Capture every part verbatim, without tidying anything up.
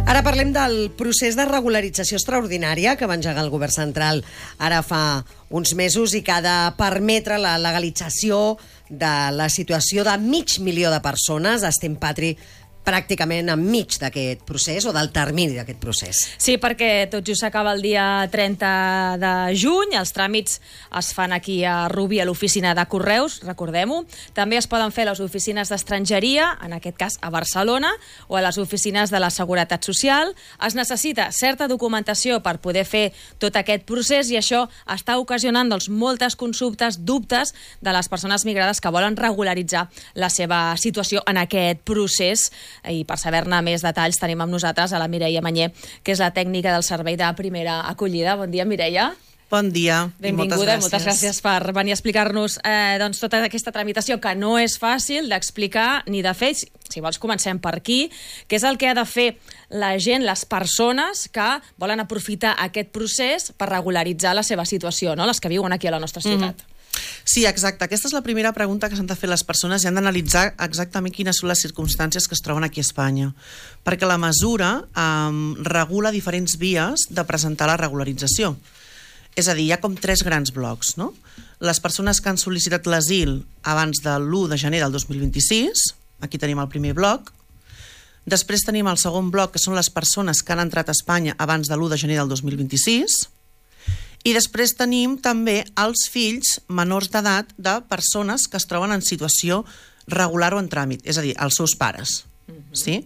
Ara parlem del procés de regularització extraordinària que va engegar el govern central ara fa uns mesos i que ha de permetre la legalització de la situació de mig milió de persones. Estem, Patri, pràcticament enmig d'aquest procés o del termini d'aquest procés. Sí, perquè tot just s'acaba el dia trenta de juny, els tràmits es fan aquí a Rubí, a l'oficina de Correus, recordem-ho. També es poden fer a les oficines d'estrangeria, en aquest cas a Barcelona, o a les oficines de la Seguretat Social. Es necessita certa documentació per poder fer tot aquest procés i això està ocasionant doncs, moltes consultes, dubtes de les persones migrades que volen regularitzar la seva situació en aquest procés. I per saber-ne més detalls tenim amb nosaltres a la Mireia Mañé, que és la tècnica del servei de primera acollida. Bon dia, Mireia. Bon dia. Benvinguda, moltes gràcies, moltes gràcies per venir a explicar-nos eh, doncs, tota aquesta tramitació que no és fàcil d'explicar ni de fer. Si vols, comencem per aquí, que és el que ha de fer la gent, les persones que volen aprofitar aquest procés per regularitzar la seva situació, no? Les que viuen aquí a la nostra ciutat. Mm-hmm. Sí, exacte. Aquesta és la primera pregunta que s'han de fer les persones i han d'analitzar exactament quines són les circumstàncies que es troben aquí a Espanya. Perquè la mesura eh, regula diferents vies de presentar la regularització. És a dir, hi ha com tres grans blocs, no? Les persones que han sol·licitat l'asil abans de l'u de gener del dos mil vint-i-sis, aquí tenim el primer bloc. Després tenim el segon bloc, que són les persones que han entrat a Espanya abans de l'u de gener del dos mil vint-i-sis. I després tenim també els fills menors d'edat de persones que es troben en situació regular o en tràmit, és a dir, els seus pares. Mm-hmm. Sí?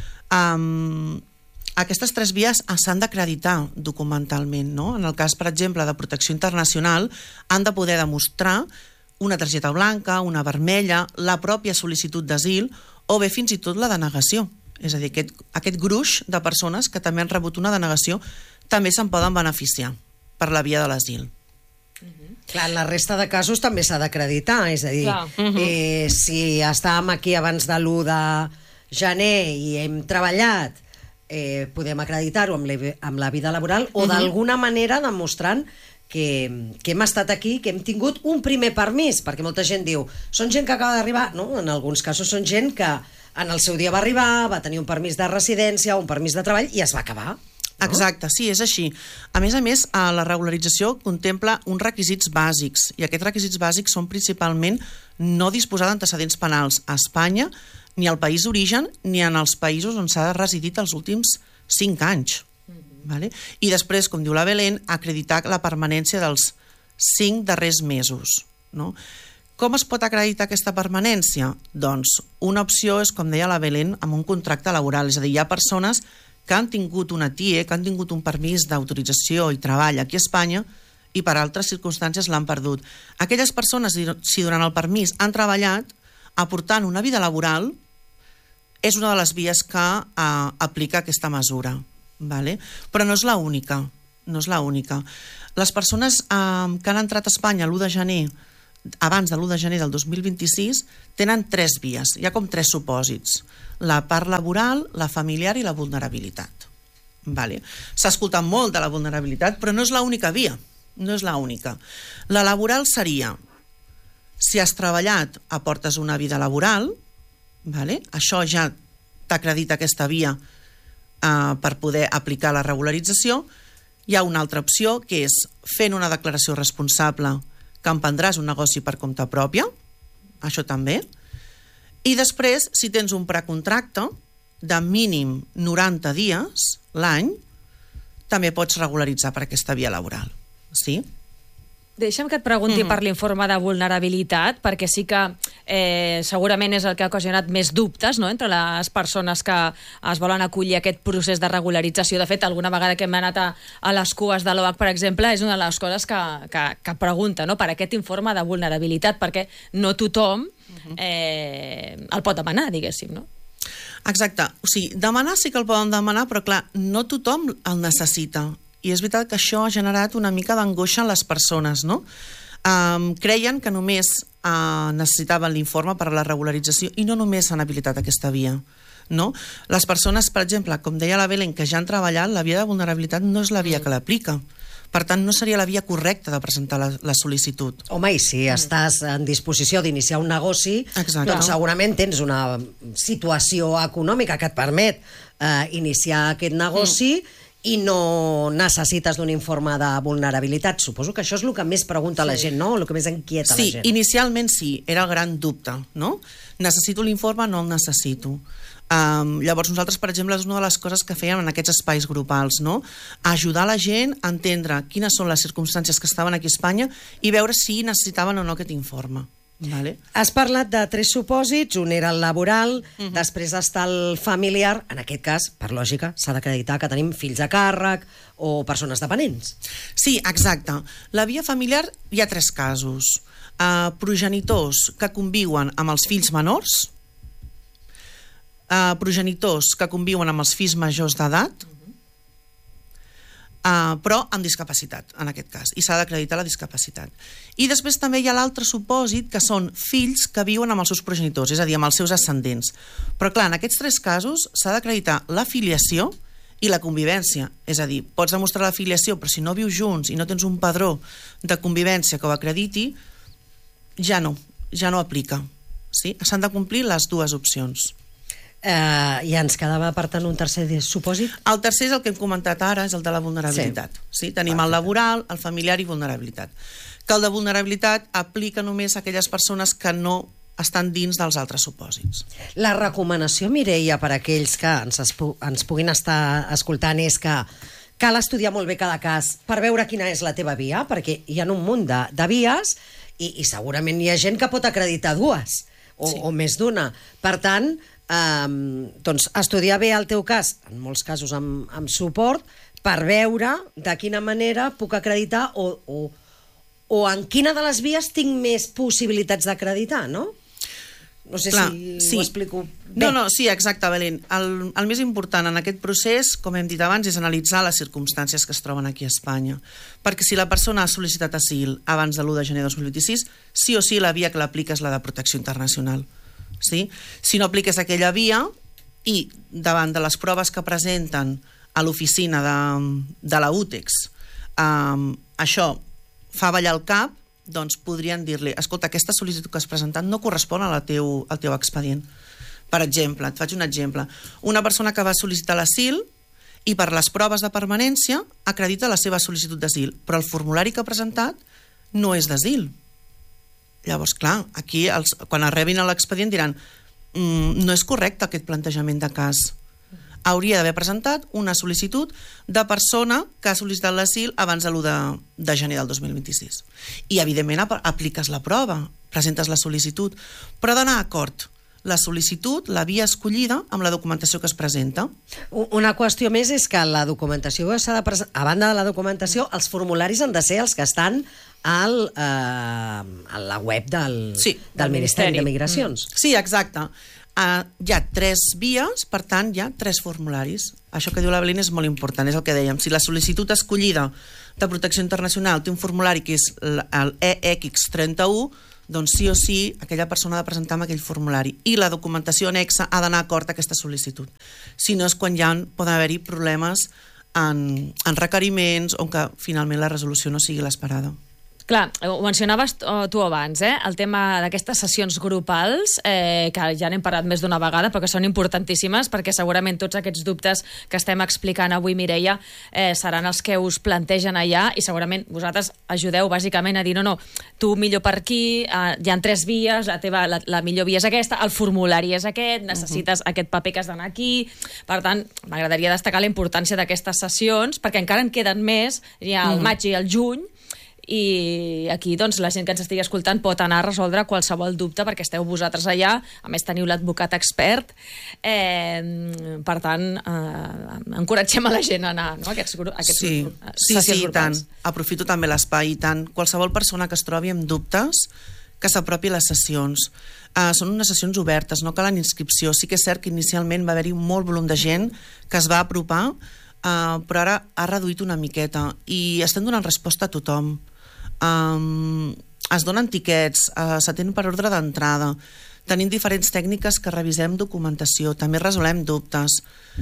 Um, aquestes tres vies s'han d'acreditar documentalment, no? En el cas, per exemple, de protecció internacional, han de poder demostrar una targeta blanca, una vermella, la pròpia sol·licitud d'asil o bé fins i tot la denegació. És a dir, aquest, aquest gruix de persones que també han rebut una denegació també se'n poden beneficiar per la via de l'asil. Uh-huh. Clar, en la resta de casos també s'ha d'acreditar, és a dir, uh-huh. eh, si estàvem aquí abans de l'u de gener i hem treballat, eh, podem acreditar-ho amb, amb la vida laboral o uh-huh. d'alguna manera demostrant que, que hem estat aquí, que hem tingut un primer permís, perquè molta gent diu, són gent que acaba d'arribar, no? En alguns casos són gent que en el seu dia va arribar, va tenir un permís de residència, un permís de treball i es va acabar. No? Exacte, sí, és així. A més a més, la regularització contempla uns requisits bàsics, i aquests requisits bàsics són principalment no disposar d'antecedents penals a Espanya, ni al país d'origen, ni en els països on s'ha residit els últims cinc anys. Mm-hmm. Vale? I després, com diu la Belén, acreditar la permanència dels cinc darrers mesos. No? Com es pot acreditar aquesta permanència? Doncs una opció és, com deia la Belén, amb un contracte laboral, és a dir, hi ha persones que han tingut una T I E, que han tingut un permís d'autorització i treball aquí a Espanya i per altres circumstàncies l'han perdut. Aquelles persones, si durant el permís han treballat, aportant una vida laboral, és una de les vies que eh, aplica aquesta mesura. Vale? Però no és l'única. No és l'única. Les persones eh, que han entrat a Espanya l'u de gener, abans de l'u de gener del dos mil vint-i-sis, tenen tres vies. Hi ha com tres supòsits. La part laboral, la familiar i la vulnerabilitat. Vale. S'ha escoltat molt de la vulnerabilitat, però no és l'única via. No és l'única. La laboral seria, si has treballat, aportes una vida laboral, vale? Això ja t'acredita aquesta via eh, per poder aplicar la regularització. Hi ha una altra opció, que és fent una declaració responsable que emprendràs un negoci per compte pròpia, això també. I després, si tens un precontracte de mínim noranta dies l'any, també pots regularitzar per aquesta via laboral. Sí? Deixa'm que et pregunti mm-hmm. per l'informe de vulnerabilitat, perquè sí que eh, segurament és el que ha ocasionat més dubtes, no?, entre les persones que es volen acollir a aquest procés de regularització. De fet, alguna vegada que hem anat a, a les cues de l'O H, per exemple, és una de les coses que, que, que pregunta, no?, per aquest informe de vulnerabilitat, perquè no tothom eh, el pot demanar, diguéssim, no? Exacte. O sigui, demanar sí que el poden demanar, però clar, no tothom el necessita. I és veritat que això ha generat una mica d'angoixa en les persones, no? Um, creien que només uh, necessitaven l'informe per a la regularització i no només s'han habilitat aquesta via, no? Les persones, per exemple, com deia la Belén, que ja han treballat, la via de vulnerabilitat no és la via que l'aplica, Per tant, no seria la via correcta de presentar la, la sol·licitud. Home, i si mm. estàs en disposició d'iniciar un negoci, Exacte. doncs segurament tens una situació econòmica que et permet eh, iniciar aquest negoci mm. i no necessites d'un informe de vulnerabilitat. Suposo que això és el que més pregunta sí. la gent, no? El que més inquieta sí, la gent. Sí, inicialment sí, era el gran dubte, no? Necessito l'informe, no el necessito. Um, llavors nosaltres, per exemple, és una de les coses que fèiem en aquests espais grupals, no? Ajudar la gent a entendre quines són les circumstàncies que estaven aquí a Espanya i veure si necessitaven o no aquest informe. Vale. Has parlat de tres supòsits, un era el laboral, uh -huh. després està el familiar, en aquest cas, per lògica, s'ha d'acreditar que tenim fills a càrrec o persones dependents. Sí, exacte. La via familiar hi ha tres casos. Uh, progenitors que conviuen amb els fills menors, Uh, progenitors que conviuen amb els fills majors d'edat, uh, però amb discapacitat, en aquest cas, i s'ha d'acreditar la discapacitat. I després també hi ha l'altre supòsit, que són fills que viuen amb els seus progenitors, és a dir, amb els seus ascendents. Però clar, en aquests tres casos s'ha d'acreditar la filiació i la convivència, és a dir, pots demostrar la filiació, però si no vius junts i no tens un padró de convivència que ho acrediti, ja no, ja no aplica. Sí? S'han de complir les dues opcions. Uh, I ens quedava, per tant, un tercer supòsit? El tercer és el que hem comentat ara, és el de la vulnerabilitat. Sí. Sí? Tenim Perfecte. El laboral, el familiar i vulnerabilitat. Que el de vulnerabilitat aplica només a aquelles persones que no estan dins dels altres supòsits. La recomanació, Mireia, per a aquells que ens, ens puguin estar escoltant és que cal estudiar molt bé cada cas per veure quina és la teva via, perquè hi ha un munt de, de vies i, i segurament hi ha gent que pot acreditar dues o, sí. o més d'una. Per tant, Um, doncs estudiar bé el teu cas, en molts casos amb, amb suport, per veure de quina manera puc acreditar o, o, o en quina de les vies tinc més possibilitats d'acreditar, no? No sé Clar, si sí. ho explico bé. No, no, sí, exacte, Belén. El, el més important en aquest procés, com hem dit abans, és analitzar les circumstàncies que es troben aquí a Espanya. Perquè si la persona ha sol·licitat asil abans de l'u de gener de dos mil vint-i-sis, sí o sí la via que l'aplica és la de protecció internacional. Sí? Si no apliques aquella via i davant de les proves que presenten a l'oficina de, de la UTEX um, això fa ballar el cap, doncs podrien dir-li, escolta, aquesta sol·licitud que has presentat no correspon a la teu, al teu expedient. Per exemple, et faig un exemple. Una persona que va sol·licitar l'asil i per les proves de permanència acredita la seva sol·licitud d'asil, però el formulari que ha presentat no és d'asil. Llavors, clar, aquí els, quan arrebin a l'expedient diran mm, no és correcte aquest plantejament de cas. Hauria d'haver presentat una sol·licitud de persona que ha sol·licitat l'asil abans de l'u de, de gener del dos mil vint-i-sis. I, evidentment, ap apliques la prova, presentes la sol·licitud, però ha d'anar a acord la sol·licitud, la via escollida, amb la documentació que es presenta. Una qüestió més és que la documentació s'ha de presentar, a banda de la documentació, els formularis han de ser els que estan al, eh, a la web del, sí, del Ministeri de Migracions. Mm. Sí, exacte. Uh, hi ha tres vies, per tant, hi ha tres formularis. Això que diu la Belén és molt important, és el que dèiem. Si la sol·licitud escollida de protecció internacional té un formulari que és el E X trenta-u, doncs sí o sí aquella persona ha de presentar amb aquell formulari i la documentació anexa ha d'anar acord a aquesta sol·licitud. Si no és quan ja poden haver-hi problemes en, en requeriments o que finalment la resolució no sigui l'esperada. Clar, ho mencionaves tu abans, eh? El tema d'aquestes sessions grupals, eh, que ja n'hem parlat més d'una vegada, però que són importantíssimes, perquè segurament tots aquests dubtes que estem explicant avui, Mireia, eh, seran els que us plantegen allà, i segurament vosaltres ajudeu bàsicament a dir, no, no, tu millor per aquí, eh, hi ha tres vies, la, teva, la, la millor via és aquesta, el formulari és aquest, necessites uh-huh. aquest paper que has d'anar aquí. Per tant, m'agradaria destacar la importància d'aquestes sessions, perquè encara en queden més, hi ha el uh-huh. maig i el juny, i aquí doncs la gent que ens estigui escoltant pot anar a resoldre qualsevol dubte perquè esteu vosaltres allà, a més teniu l'advocat expert, eh, per tant eh, encoratgem a la gent a anar, no? a aquests, a aquests sí, sí, sí, i tant. Aprofito també l'espai i tant. Qualsevol persona que es trobi amb dubtes que s'apropi a les sessions. Uh, són unes sessions obertes, no calen inscripció. Sí que és cert que inicialment va haver-hi molt volum de gent que es va apropar, uh, però ara ha reduït una miqueta i estem donant resposta a tothom. Um, es donen tiquets, uh, s'atén per ordre d'entrada. Tenim diferents tècniques que revisem documentació, també resolem dubtes.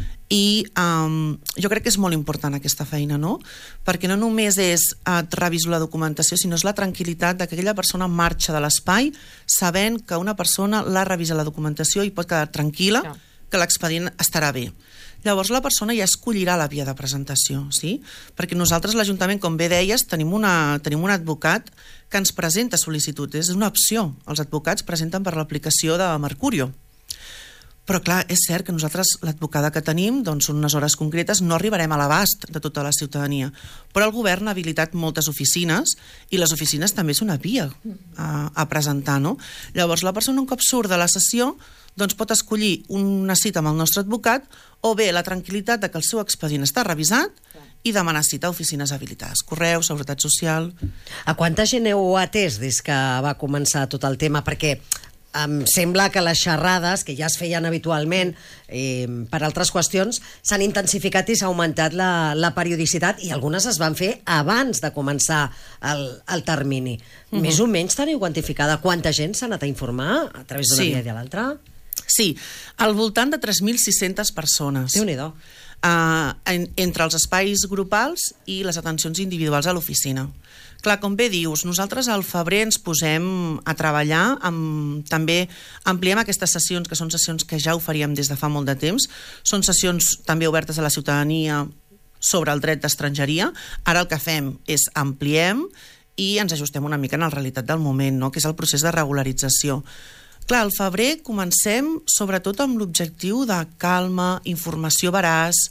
I um, jo crec que és molt important aquesta feina, no? Perquè no només és et reviso la documentació, sinó és la tranquil·litat de que aquella persona marxa de l'espai sabent que una persona l'ha revisat la documentació i pot quedar tranquil·la no. que l'expedient estarà bé. Llavors la persona ja escollirà la via de presentació, sí? Perquè nosaltres, l'Ajuntament, com bé deies, tenim, una, tenim un advocat que ens presenta sol·licituds, és una opció. Els advocats presenten per l'aplicació de Mercurio. Però clar, és cert que nosaltres, l'advocada que tenim, doncs són unes hores concretes, no arribarem a l'abast de tota la ciutadania. Però el govern ha habilitat moltes oficines i les oficines també és una via a, a presentar, no? Llavors la persona un cop surt de la sessió doncs pot escollir una cita amb el nostre advocat o bé la tranquil·litat de que el seu expedient està revisat i demanar cita a oficines habilitades, correu, seguretat social... A quanta gent heu atès des que va començar tot el tema? Perquè em sembla que les xerrades, que ja es feien habitualment eh, per altres qüestions, s'han intensificat i s'ha augmentat la, la periodicitat i algunes es van fer abans de començar el, el termini. Uh-huh. Més o menys teniu quantificada quanta gent s'ha anat a informar a través d'una sí. via i de l'altra? Sí, al voltant de tres mil sis-centes persones. Déu-n'hi-do. Uh, en, entre els espais grupals i les atencions individuals a l'oficina. Clar, com bé dius, nosaltres al febrer ens posem a treballar, amb, també ampliem aquestes sessions, que són sessions que ja oferíem des de fa molt de temps, són sessions també obertes a la ciutadania sobre el dret d'estrangeria. Ara el que fem és ampliem i ens ajustem una mica en la realitat del moment, no? Que és el procés de regularització. Clar, al febrer comencem sobretot amb l'objectiu de calma, informació veraç,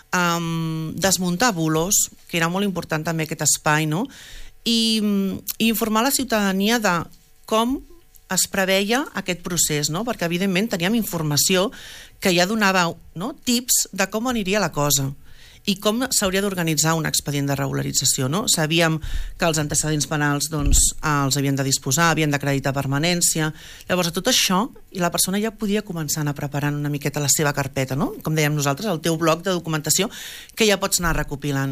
um, desmuntar bulos, que era molt important també aquest espai, no? I, i informar la ciutadania de com es preveia aquest procés, no? Perquè evidentment teníem informació que ja donava, no, tips de com aniria la cosa i com s'hauria d'organitzar un expedient de regularització, no? Sabíem que els antecedents penals doncs, els havien de disposar, havien d'acreditar permanència. Llavors, a tot això, i la persona ja podia començar a anar preparant una miqueta la seva carpeta, no? Com dèiem nosaltres, el teu bloc de documentació que ja pots anar recopilant.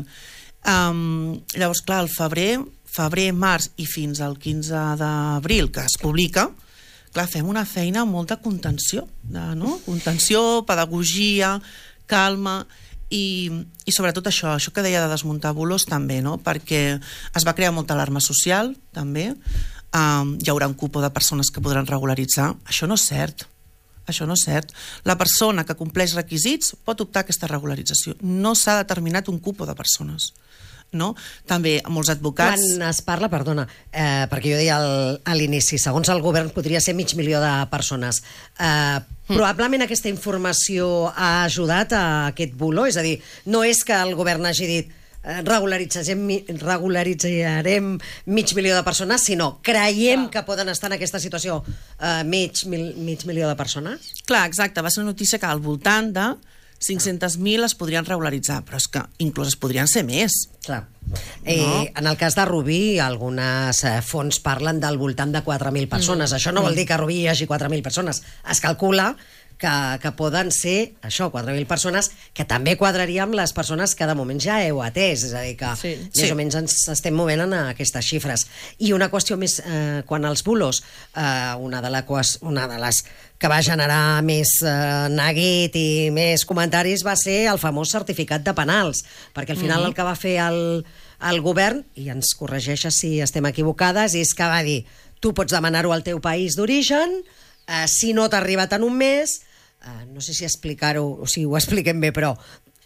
Um, llavors, clar, el febrer, febrer, març i fins al quinze d'abril, que es publica, clar, fem una feina amb molta contenció, de, no? Contenció, pedagogia, calma... I, i sobretot això, això que deia de desmuntar bulos també, no? Perquè es va crear molta alarma social també, um, hi haurà un cupo de persones que podran regularitzar. Això no és cert, això no és cert. La persona que compleix requisits pot optar a aquesta regularització. No s'ha determinat un cupo de persones, no? També molts advocats... Quan es parla, perdona, eh, perquè jo deia al, a l'inici, segons el govern podria ser mig milió de persones. Eh, mm. Probablement aquesta informació ha ajudat a aquest bulo? És a dir, no és que el govern hagi dit eh, regularitzarem, regularitzarem mig milió de persones, sinó creiem que poden estar en aquesta situació eh, mig, mil, mig milió de persones? Clar, exacte, va ser una notícia que al voltant de cinc-centes mil es podrien regularitzar, però és que inclús es podrien ser més. Clar. Eh, no? En el cas de Rubí, algunes eh, fonts parlen del voltant de quatre mil persones. Mm. Això no vol dir que a Rubí hi hagi quatre mil persones. Es calcula que, que poden ser, això, quatre mil persones, que també quadraria amb les persones que de moment ja heu atès. És a dir, que sí, més sí. o menys ens estem movent en aquestes xifres. I una qüestió més, eh, quan els bulos, eh, una, de la, una de les que va generar més eh, neguit i més comentaris va ser el famós certificat de penals, perquè al final mm-hmm. el que va fer el, el govern, i ens corregeixes si estem equivocades, és que va dir, tu pots demanar-ho al teu país d'origen, eh, si no t'ha arribat en un mes, eh, no sé si explicar-ho, o si ho expliquem bé, però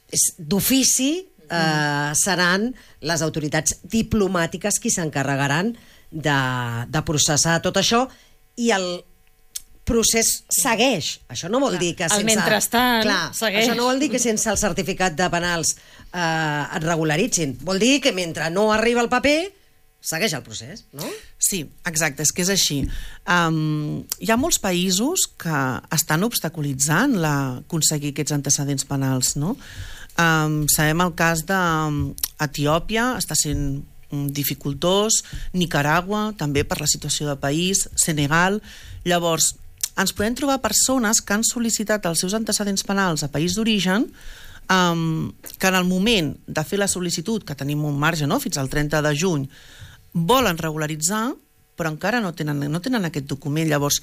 d'ofici eh, mm. seran les autoritats diplomàtiques qui s'encarregaran de, de processar tot això, i el procés segueix. Això no vol clar, dir que sense... El mentrestant clar, segueix. Això no vol dir que sense el certificat de penals eh, et regularitzin. Vol dir que mentre no arriba el paper, segueix el procés, no? Sí, exacte, és que és així. Um, hi ha molts països que estan obstaculitzant la, aconseguir aquests antecedents penals, no? Um, sabem el cas d'Etiòpia, està sent dificultós, Nicaragua, també per la situació de país, Senegal. Llavors, ens podem trobar persones que han sol·licitat els seus antecedents penals a país d'origen, um, que en el moment de fer la sol·licitud, que tenim un marge, no?, fins al trenta de juny, volen regularitzar, però encara no tenen, no tenen aquest document. Llavors,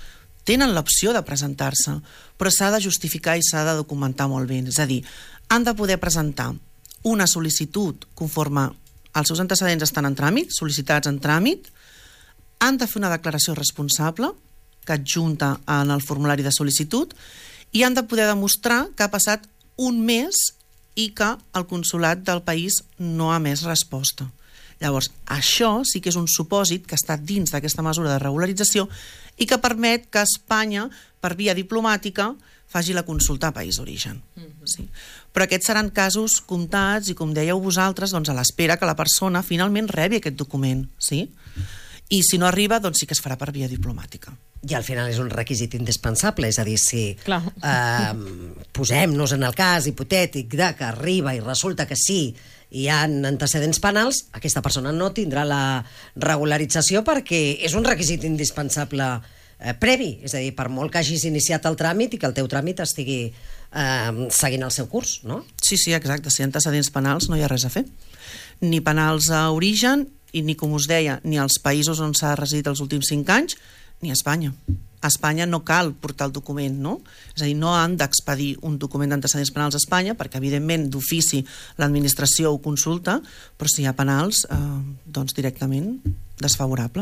tenen l'opció de presentar-se, però s'ha de justificar i s'ha de documentar molt bé. És a dir, han de poder presentar una sol·licitud conforme els seus antecedents estan en tràmit, sol·licitats en tràmit, han de fer una declaració responsable que adjunta en el formulari de sol·licitud i han de poder demostrar que ha passat un mes i que el consolat del país no ha emès resposta. Llavors, això sí que és un supòsit que està dins d'aquesta mesura de regularització i que permet que Espanya, per via diplomàtica, faci la consulta a país d'origen. Mm-hmm. Sí. Però aquests seran casos comptats i, com dèieu vosaltres, doncs a l'espera que la persona finalment rebi aquest document. Sí? I si no arriba, doncs sí que es farà per via diplomàtica. I al final és un requisit indispensable, és a dir, si eh, posem-nos en el cas hipotètic de que arriba i resulta que sí, hi ha antecedents penals, aquesta persona no tindrà la regularització perquè és un requisit indispensable eh, previ, és a dir, per molt que hagis iniciat el tràmit i que el teu tràmit estigui eh, seguint el seu curs, no? Sí, sí, exacte. Si hi ha antecedents penals no hi ha res a fer. Ni penals a origen, i ni, com us deia, ni als països on s'ha residit els últims cinc anys, ni a Espanya. A Espanya no cal portar el document, no? És a dir, no han d'expedir un document d'antecedents penals a Espanya, perquè, evidentment, d'ofici l'administració ho consulta, però si hi ha penals, eh, doncs directament desfavorable.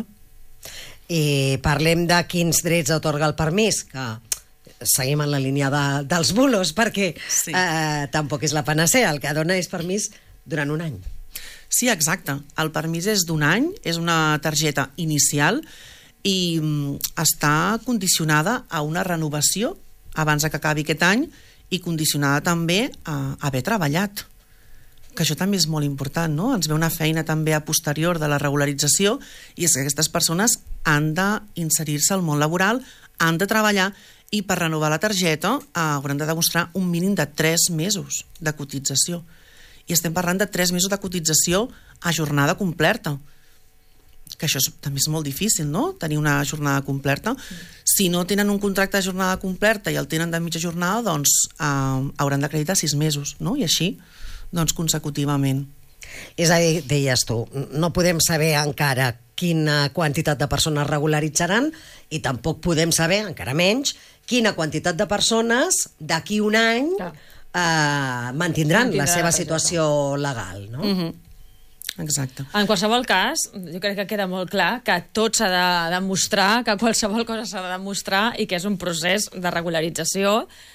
I parlem de quins drets atorga el permís, que seguim en la línia de, dels bulos, perquè sí. eh, tampoc és la panacea, el que dona és permís durant un any. Sí, exacte. El permís és d'un any, és una targeta inicial i està condicionada a una renovació abans que acabi aquest any i condicionada també a haver treballat, que això també és molt important, no? Ens ve una feina també a posterior de la regularització i és que aquestes persones han d'inserir-se al món laboral, han de treballar i per renovar la targeta eh, hauran de demostrar un mínim de tres mesos de cotització. I estem parlant de tres mesos de cotització a jornada completa, que això és, també és molt difícil, no?, tenir una jornada completa. Si no tenen un contracte de jornada completa i el tenen de mitja jornada, doncs eh, hauran d'acreditar sis mesos, no?, i així, doncs, consecutivament. És a dir, deies tu, no podem saber encara quina quantitat de persones regularitzaran i tampoc podem saber, encara menys, quina quantitat de persones d'aquí un any eh, mantindran Mantindrà la seva situació legal, no? Mm-hmm. Exacte. En qualsevol cas, jo crec que queda molt clar que tot s'ha de demostrar, que qualsevol cosa s'ha de demostrar i que és un procés de regularització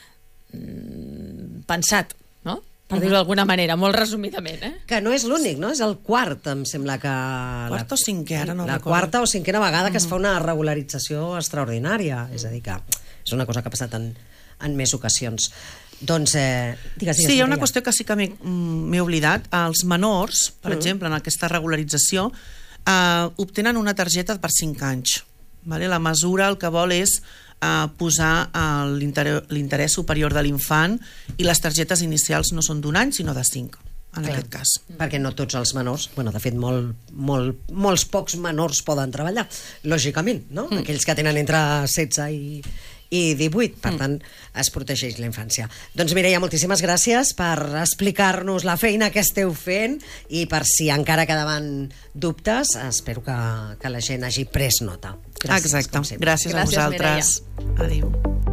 mmm, pensat, no? Per dir-ho d'alguna manera, molt resumidament, eh? Que no és l'únic, no? És el quart, em sembla que... Quart o cinquè, ara no La recordo. quarta o cinquena vegada que es fa una regularització extraordinària, és a dir, que és una cosa que ha passat en, en més ocasions. Doncs, eh, digues, digues. Sí, hi ha una qüestió que sí que m'he oblidat. Els menors, per mm. exemple, en aquesta regularització, eh, obtenen una targeta per cinc anys. Vale? La mesura el que vol és eh, posar eh, l'interès superior de l'infant i les targetes inicials no són d'un any, sinó de cinc, en Clar. aquest cas. Perquè no tots els menors, bueno, de fet, molt, molt, molts pocs menors poden treballar, lògicament, no? Mm. Aquells que tenen entre setze i... i divuit, per tant, es protegeix la infància. Doncs Mireia, moltíssimes gràcies per explicar-nos la feina que esteu fent i per si encara quedaven dubtes, espero que, que la gent hagi pres nota. Gràcies, Exacte. Gràcies, gràcies a vosaltres. Mireia. Adéu.